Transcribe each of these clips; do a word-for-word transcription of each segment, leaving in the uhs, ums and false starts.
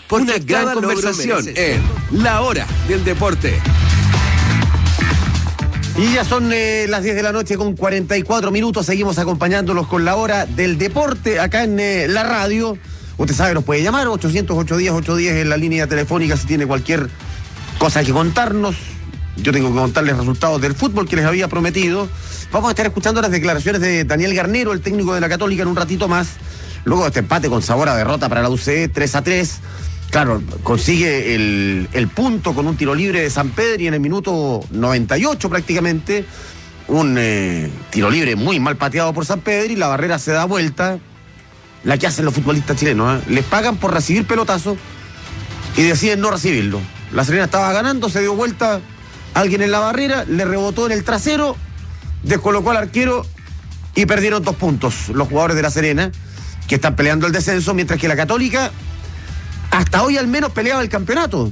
Porque una gran conversación en La Hora del Deporte. Y ya son eh, las diez de la noche con cuarenta y cuatro minutos. Seguimos acompañándolos con La Hora del Deporte acá en eh, la radio. Usted sabe, nos puede llamar ochocientos, ochocientos diez, ochocientos diez en la línea telefónica si tiene cualquier cosa que contarnos. Yo tengo que contarles resultados del fútbol que les había prometido. Vamos a estar escuchando las declaraciones de Daniel Garnero, el técnico de la Católica, en un ratito más. Luego de este empate con sabor a derrota para la U C E, tres a tres. Claro, consigue el, el punto con un tiro libre de Sampedri en el minuto noventa y ocho prácticamente. Un eh, tiro libre muy mal pateado por Sampedri. La barrera se da vuelta. La que hacen los futbolistas chilenos. ¿eh? Les pagan por recibir pelotazo y deciden no recibirlo. La Serena estaba ganando, se dio vuelta alguien en la barrera, le rebotó en el trasero, descolocó al arquero y perdieron dos puntos los jugadores de La Serena, que están peleando el descenso, mientras que la Católica hasta hoy al menos peleaba el campeonato.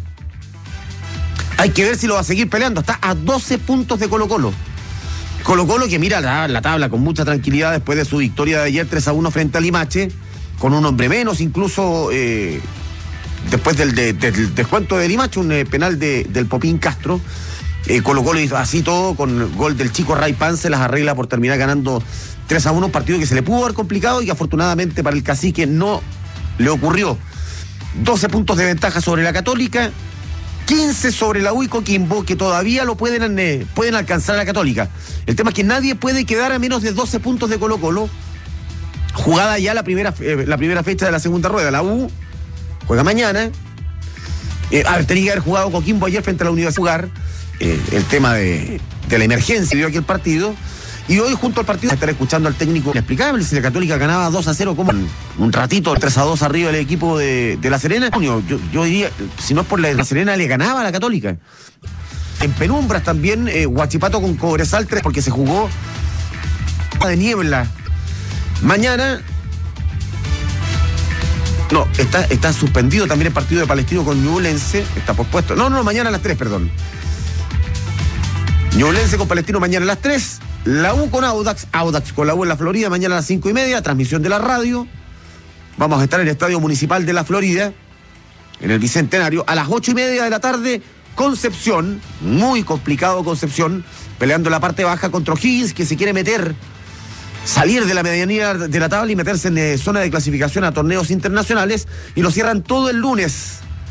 Hay que ver si lo va a seguir peleando. Está a doce puntos de Colo Colo. Colo Colo que mira la, la tabla con mucha tranquilidad después de su victoria de ayer tres a uno frente a Limache, con un hombre menos, incluso eh, después del, de, del descuento de Limache, un eh, penal de, del Popín Castro. Eh, Colo Colo hizo así todo, con gol del chico Ray Pan, se las arregla por terminar ganando tres a uno, un partido que se le pudo haber complicado y que afortunadamente para el Cacique no le ocurrió. doce puntos de ventaja sobre la Católica, quince sobre la U y Coquimbo, que todavía lo pueden, eh, pueden alcanzar a la Católica. El tema es que nadie puede quedar a menos de doce puntos de Colo Colo. Jugada ya la primera, eh, la primera fecha de la segunda rueda. La U juega mañana. Eh, a ver, tenía que haber jugado Coquimbo ayer frente a la Universidad de Jugar. Eh, el tema de, de la emergencia dio aquí el partido. Y hoy, junto al partido, estar escuchando al técnico inexplicable. Si la Católica ganaba dos a cero, como un ratito, tres a dos arriba del equipo de, de La Serena. Yo, yo diría, si no es por la, la Serena, le ganaba a la Católica. En penumbras también, eh, Huachipato con Cobresal tres, porque se jugó de niebla. Mañana. No, está, está suspendido también el partido de Palestino con Ñublense. Está pospuesto. No, no, mañana a las tres, perdón. Ñublense con Palestino mañana a las tres. La U con Audax, Audax con la U en la Florida, mañana a las cinco y media, transmisión de la radio. Vamos a estar en el Estadio Municipal de la Florida, en el Bicentenario, a las ocho y media de la tarde, Concepción, muy complicado Concepción, peleando en la parte baja contra O'Higgins, que se quiere meter, salir de la medianía de la tabla y meterse en eh, zona de clasificación a torneos internacionales, y lo cierran todo el lunes.